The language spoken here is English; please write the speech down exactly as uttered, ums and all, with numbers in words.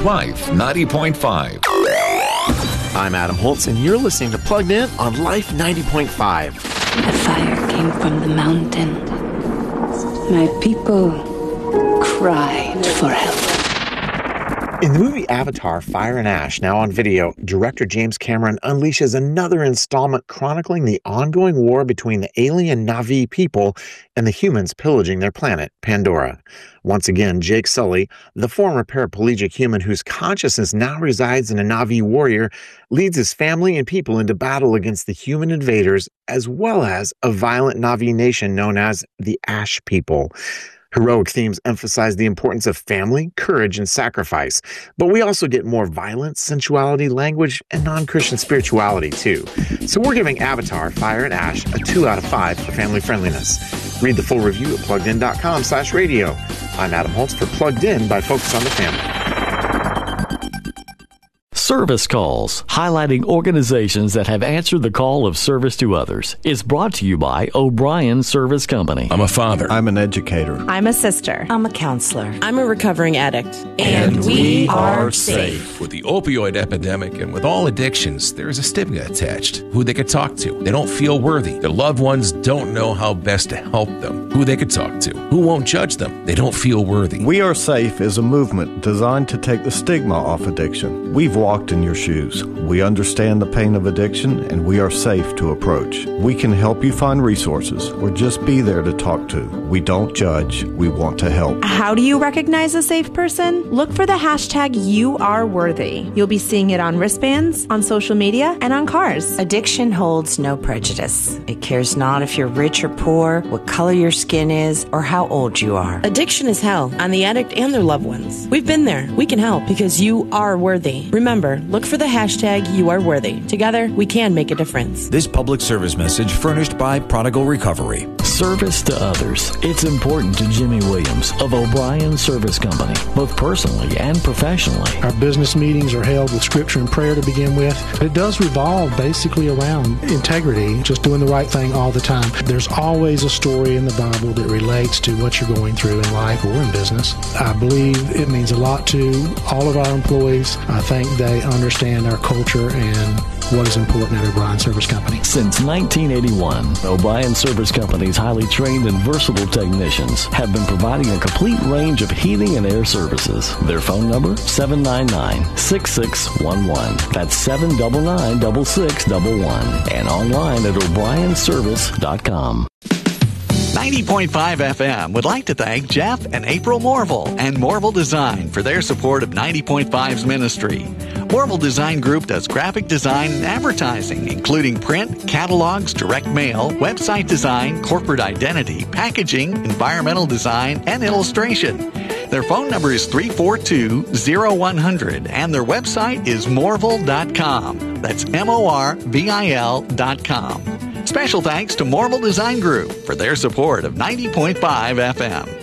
Life ninety point five. I'm Adam Holtz, and you're listening to Plugged In on Life ninety point five. The fire came from the mountain. My people cried for help. In the movie Avatar, Fire and Ash, now on video, director James Cameron unleashes another installment chronicling the ongoing war between the alien Na'vi people and the humans pillaging their planet, Pandora. Once again, Jake Sully, the former paraplegic human whose consciousness now resides in a Na'vi warrior, leads his family and people into battle against the human invaders, as well as a violent Na'vi nation known as the Ash People. Heroic themes emphasize the importance of family, courage, and sacrifice, but we also get more violence, sensuality, language, and non-Christian spirituality, too. So we're giving Avatar, Fire and Ash a two out of five for family friendliness. Read the full review at pluggedin.com slash radio. I'm Adam Holtz for Plugged In by Focus on the Family. Service Calls, highlighting organizations that have answered the call of service to others, is brought to you by O'Brien Service Company. I'm a father. I'm an educator. I'm a sister. I'm a counselor. I'm a recovering addict. And, and we are safe. With the opioid epidemic and with all addictions, there is a stigma attached. Who they could talk to. They don't feel worthy. Their loved ones don't know how best to help them. Who they could talk to. Who won't judge them. They don't feel worthy. We Are Safe is a movement designed to take the stigma off addiction. We've walked in your shoes. We understand the pain of addiction, and we are safe to approach. We can help you find resources or just be there to talk to. We don't judge. We want to help. How do you recognize a safe person? Look for the hashtag You Are Worthy. You'll be seeing it on wristbands, on social media, and on cars. Addiction holds no prejudice. It cares not if you're rich or poor, what color your skin is, or how old you are. Addiction is hell on the addict and their loved ones. We've been there. We can help because you are worthy. Remember, look for the hashtag You Are Worthy. Together, we can make a difference. This public service message furnished by Prodigal Recovery. Service to others. It's important to Jimmy Williams of O'Brien Service Company, both personally and professionally. Our business meetings are held with scripture and prayer to begin with. It does revolve basically around integrity, just doing the right thing all the time. There's always a story in the Bible that relates to what you're going through in life or in business. I believe it means a lot to all of our employees. I think they understand our culture and what is important at O'Brien Service Company. Since nineteen eighty-one, O'Brien Service Company's highly trained and versatile technicians have been providing a complete range of heating and air services. Their phone number, seven nine nine, six six one one. That's seven nine nine, six six one one. And online at o'brien service dot com. ninety point five F M would like to thank Jeff and April Morville and Morville Design for their support of ninety point five's ministry. Morville Design Group does graphic design and advertising, including print, catalogs, direct mail, website design, corporate identity, packaging, environmental design, and illustration. Their phone number is three four two, zero one zero zero and their website is morville dot com. That's M O R V I L dot com. Special thanks to Morville Design Group for their support of ninety point five F M.